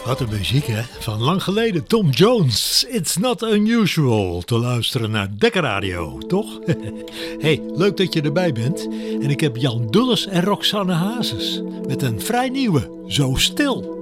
Wat een muziek, hè? Van lang geleden. Tom Jones. It's not unusual te luisteren naar Dekker Radio, toch? Hey, leuk dat je erbij bent. En ik heb Jan Dulles en Roxanne Hazes met een vrij nieuwe, Zo Stil.